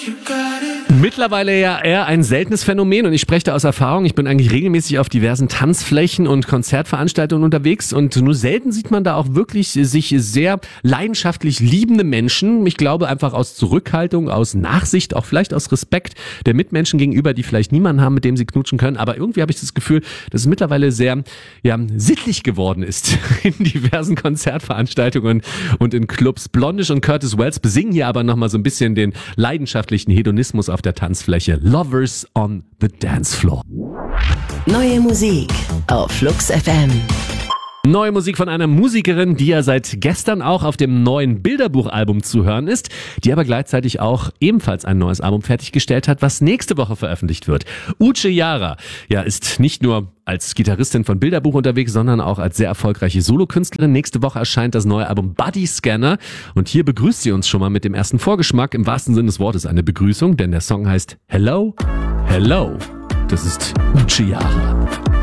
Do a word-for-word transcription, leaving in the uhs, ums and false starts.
Mittlerweile ja eher ein seltenes Phänomen und ich spreche da aus Erfahrung. Ich bin eigentlich regelmäßig auf diversen Tanzflächen und Konzertveranstaltungen unterwegs und nur selten sieht man da auch wirklich sich sehr leidenschaftlich liebende Menschen. Ich glaube einfach aus Zurückhaltung, aus Nachsicht, auch vielleicht aus Respekt der Mitmenschen gegenüber, die vielleicht niemanden haben, mit dem sie knutschen können. Aber irgendwie habe ich das Gefühl, dass es mittlerweile sehr ja, sittlich geworden ist in diversen Konzertveranstaltungen und in Clubs. Blondish und Curtis Wells besingen hier aber nochmal so ein bisschen den leidenschaftlichen Hedonismus auf der Tanzfläche. Lovers on the Dance Floor. Neue Musik auf Flux F M. Neue Musik von einer Musikerin, die ja seit gestern auch auf dem neuen Bilderbuchalbum zu hören ist, die aber gleichzeitig auch ebenfalls ein neues Album fertiggestellt hat, was nächste Woche veröffentlicht wird. Uche Jara ja, ist nicht nur als Gitarristin von Bilderbuch unterwegs, sondern auch als sehr erfolgreiche Solokünstlerin. Nächste Woche erscheint das neue Album Body Scanner und hier begrüßt sie uns schon mal mit dem ersten Vorgeschmack. Im wahrsten Sinne des Wortes eine Begrüßung, denn der Song heißt Hello, Hello. Das ist Uche Jara.